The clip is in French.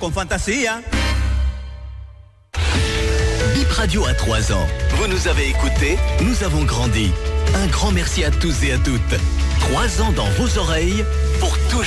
con fantasía. Bip Radio a 3 ans. Vous nous avez écoutés, nous avons grandi. Un grand merci à tous et à toutes. 3 ans dans vos oreilles pour toujours.